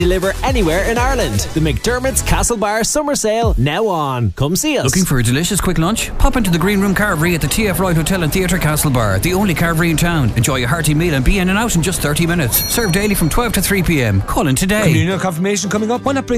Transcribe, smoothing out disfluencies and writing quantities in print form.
Deliver anywhere in Ireland. The McDermott's Castlebar Summer Sale now on. Come see us. Looking for a delicious quick lunch? Pop into the Green Room Carvery at the TF Royal Hotel and Theatre Castlebar, the only carvery in town. Enjoy a hearty meal and be in and out in just 30 minutes. Served daily from 12 to 3 p.m. Call in today. Communal confirmation coming up. Why not bring